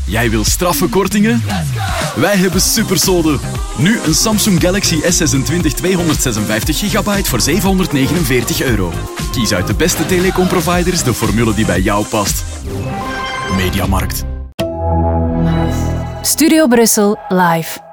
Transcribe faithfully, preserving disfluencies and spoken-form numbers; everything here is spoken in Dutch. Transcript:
Jij wil straffe kortingen? Wij hebben supersode. Nu een Samsung Galaxy S zesentwintig tweehonderdzesenvijftig gigabyte voor zevenhonderdnegenenveertig euro. Kies uit de beste telecomproviders de formule die bij jou past. Mediamarkt. Studio Brussel live.